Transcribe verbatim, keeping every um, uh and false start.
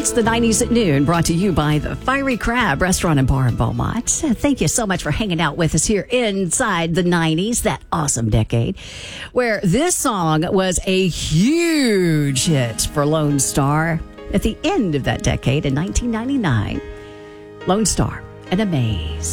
It's the nineties at noon, brought to you by the Fiery Crab Restaurant and Bar in Beaumont. Thank you so much for hanging out with us here inside the nineties, that awesome decade, where this song was a huge hit for Lone Star at the end of that decade in nineteen ninety-nine. Lone Star and Amaze.